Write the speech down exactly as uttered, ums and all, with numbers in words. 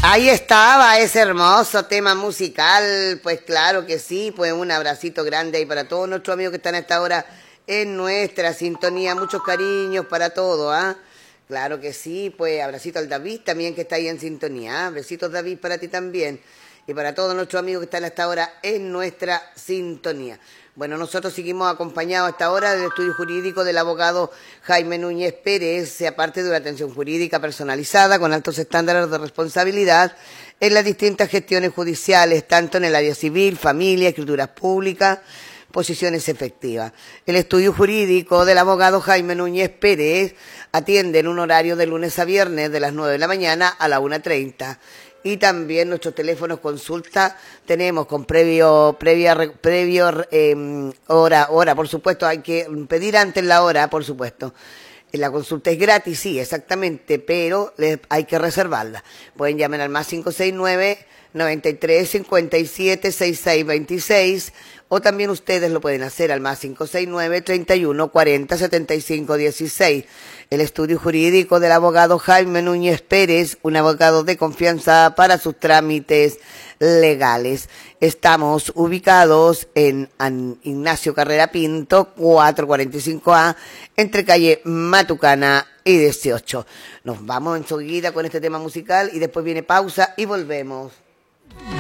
Ahí estaba ese hermoso tema musical, pues claro que sí, pues un abracito grande ahí para todos nuestros amigos que están a esta hora en nuestra sintonía, muchos cariños para todos, ¿ah? Claro que sí, pues abracito al David también que está ahí en sintonía, ¿ah? Besitos David para ti también y para todos nuestros amigos que están a esta hora en nuestra sintonía. Bueno, nosotros seguimos acompañados a esta hora del estudio jurídico del abogado Jaime Núñez Pérez, aparte de una atención jurídica personalizada con altos estándares de responsabilidad en las distintas gestiones judiciales, tanto en el área civil, familia, escrituras públicas, posiciones efectivas. El estudio jurídico del abogado Jaime Núñez Pérez atiende en un horario de lunes a viernes de las nueve de la mañana a la una treinta. Y también nuestros teléfonos consulta tenemos con previo, previa, previo eh, hora, hora, por supuesto, hay que pedir antes la hora, por supuesto. La consulta es gratis, sí, exactamente, pero hay que reservarla. Pueden llamar al más cinco seis nueve, noventa y tres, cincuenta y siete, sesenta y seis veintiséis o también ustedes lo pueden hacer al más cinco seis nueve, treinta y uno, cuarenta, setenta y cinco dieciséis. El estudio jurídico del abogado Jaime Núñez Pérez, un abogado de confianza para sus trámites legales. Estamos ubicados en Ignacio Carrera Pinto, cuatrocientos cuarenta y cinco A, entre calle Matucana y dieciocho. Nos vamos enseguida con este tema musical y después viene pausa y volvemos.